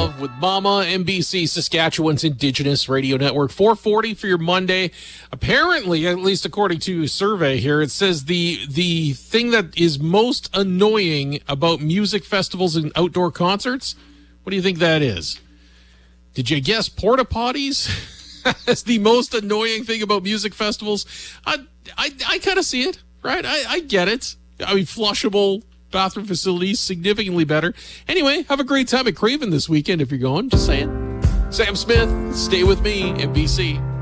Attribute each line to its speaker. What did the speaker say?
Speaker 1: Love with Mama, NBC, Saskatchewan's Indigenous Radio Network. 4:40 for your Monday. Apparently, at least according to a survey here, it says the thing that is most annoying about music festivals and outdoor concerts, what do you think that is? Did you guess porta potties? That's the most annoying thing about music festivals. I kind of see it, right? I get it. I mean, flushable bathroom facilities, significantly better. Anyway, have a great time at Craven this weekend if you're going. Just saying. Sam Smith, stay with me, NBC.